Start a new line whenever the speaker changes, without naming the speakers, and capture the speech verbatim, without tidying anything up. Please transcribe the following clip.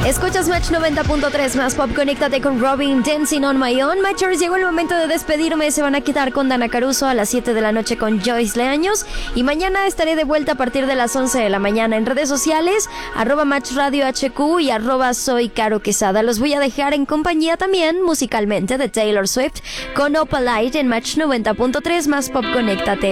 Escuchas Match noventa punto tres más pop. Conéctate con Robin, Dancing on My Own. Matchers, llegó el momento de despedirme. Se van a quedar con Dana Caruso a las siete de la noche con Joyce Leaños. Y mañana estaré de vuelta a partir de las once de la mañana en redes sociales, arroba Match Radio H Q y arroba Soy Caro Quesada. Los voy a dejar en compañía también musicalmente de Taylor Swift con Opalite en Match noventa punto tres más pop. Conéctate.